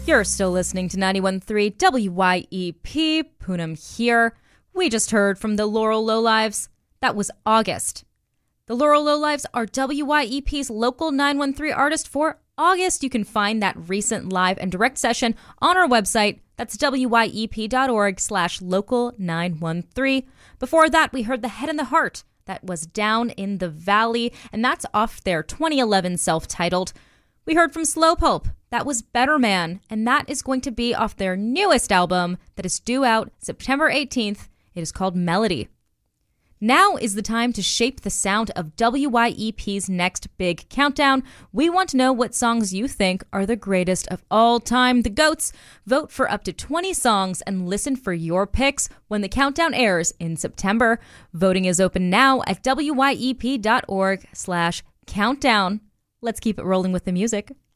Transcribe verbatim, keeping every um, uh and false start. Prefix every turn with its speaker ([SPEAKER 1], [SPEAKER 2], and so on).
[SPEAKER 1] You're still listening to ninety-one point three W Y E P, Poonam here. We just heard from the Laurel Lowlives. That was August. The Laurel Lowlives are W Y E P's local nine one three artist for August. You can find that recent live and direct session on our website. That's W Y E P dot org slash local nine one three. Before that, we heard The Head and the Heart. That was Down in the Valley, and that's off their twenty eleven self-titled. We heard from Slow Pulp. That was Better Man, and that is going to be off their newest album that is due out September eighteenth. It is called Melody. Now is the time to shape the sound of W Y E P's next big countdown. We want to know what songs you think are the greatest of all time. The GOATs. Vote for up to twenty songs and listen for your picks when the countdown airs in September. Voting is open now at W Y E P dot org slash countdown. Let's keep it rolling with the music.